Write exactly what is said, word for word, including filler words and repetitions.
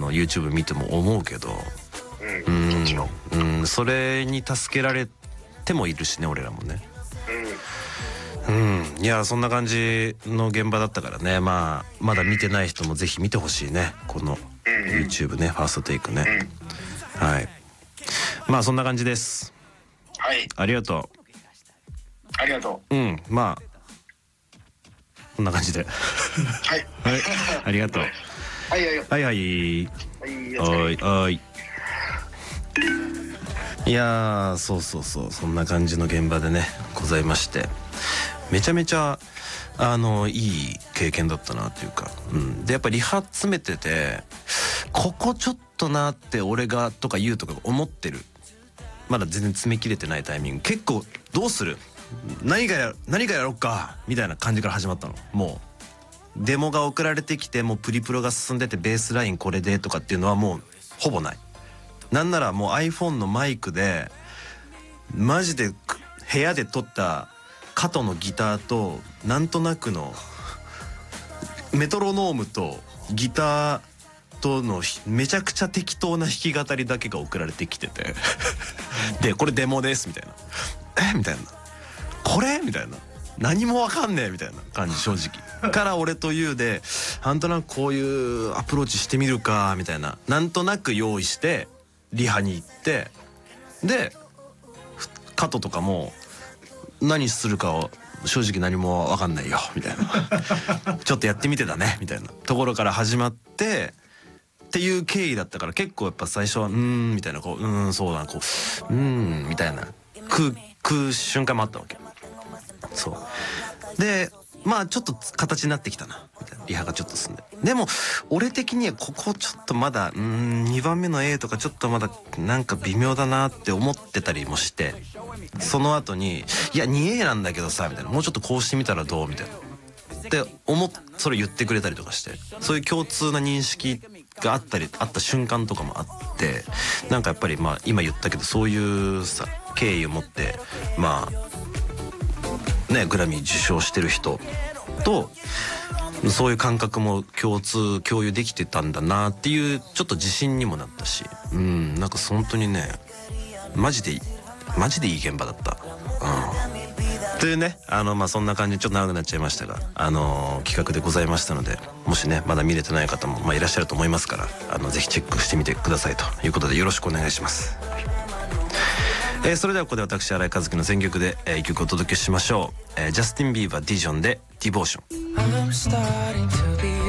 の YouTube 見ても思うけど、うん、もちろん、うん、それに助けられてもいるしね、俺らもね。うん、いやそんな感じの現場だったからね。まあまだ見てない人もぜひ見てほしいね、この YouTube ね、ファーストテイクね。はい、まあそんな感じです。 はい、 ありがとう。 ありがとう。 うん、まあこんな感じではい、 はい、ありがとう。 はいはいはいはいはいはい。いやーそうそうそう、そんな感じの現場でねございまして、めちゃめちゃあのいい経験だったなっていうか、うん、でやっぱリハ詰めてて、ここちょっとなって俺がとか言うとか思ってる、まだ全然詰め切れてないタイミング、結構どうする、何がや何がやろっかみたいな感じから始まったの。もうデモが送られてきて、もうプリプロが進んでてベースラインこれでとかっていうのはもうほぼない。なんならもう iPhone のマイクでマジで部屋で撮ったカトのギターとなんとなくのメトロノームとギターとのめちゃくちゃ適当な弾き語りだけが送られてきててでこれデモですみたいな、えみたいな、これみたいな、何もわかんねえみたいな感じ、正直から俺とユウでなんとなくこういうアプローチしてみるかみたいな、なんとなく用意してリハに行って、でカトとかも何するかを正直何も分かんないよみたいなちょっとやってみてだねみたいなところから始まってっていう経緯だったから、結構やっぱ最初はうーんみたいな、こううーんそうだな、こううーんみたいな食う食う瞬間もあったわけ。そうでまあちょっと形になってきたなみたいな、リハがちょっと進んで、でも俺的にはここちょっとまだうーんにばんめの A とかちょっとまだなんか微妙だなって思ってたりもして、その後にいや にエー なんだけどさみたいな、もうちょっとこうしてみたらどうみたいなって思っそれ言ってくれたりとかして、そういう共通な認識があったりあった瞬間とかもあって、なんかやっぱりまあ今言ったけどそういうさ経緯を持ってまあね、グラミー受賞してる人とそういう感覚も共通共有できてたんだなっていうちょっと自信にもなったし、うん、なんか本当にねマジでマジでいい現場だった、うん、というね、あのまあそんな感じでちょっと長くなっちゃいましたが、あのー、企画でございましたので、もしねまだ見れてない方もまあいらっしゃると思いますから、あのぜひチェックしてみてくださいということでよろしくお願いします。えー、それではここで私新井和樹の選曲で、えー、一曲お届けしましょう。えー、ジャスティン・ビーバー・ディジョンでディボーション。